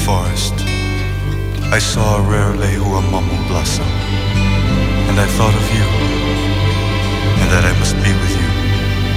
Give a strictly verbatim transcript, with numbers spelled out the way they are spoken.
forest, I saw a rare lehua mamu blossom, and I thought of